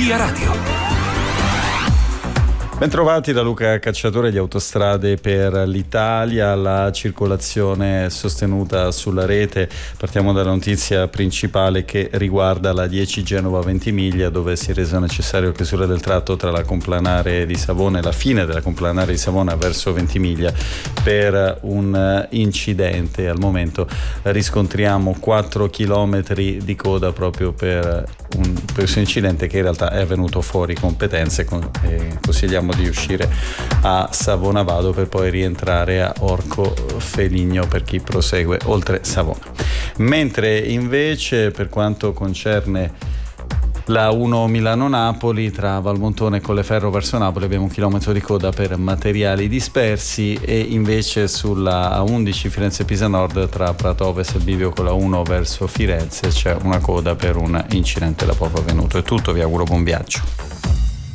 Via Radio. Bentrovati da Luca Cacciatore di Autostrade per l'Italia. La circolazione è sostenuta sulla rete. Partiamo dalla notizia principale che riguarda la 10 Genova-Ventimiglia, dove si è reso necessario chiusura del tratto tra la Complanare di Savona e la fine della Complanare di Savona verso Ventimiglia per un incidente. Al momento riscontriamo 4 chilometri di coda proprio per questo incidente, che in realtà è avvenuto fuori competenze, e consigliamo di uscire a Savona Vado per poi rientrare a Orco Feligno per chi prosegue oltre Savona. Mentre invece per quanto concerne la 1 Milano-Napoli, tra Valmontone e Colleferro verso Napoli abbiamo 1 chilometro di coda per materiali dispersi, e invece sulla A11 Firenze-Pisa Nord tra Prato Ovest e Bivio con la 1 verso Firenze c'è una coda per un incidente da poco avvenuto. È tutto, vi auguro buon viaggio.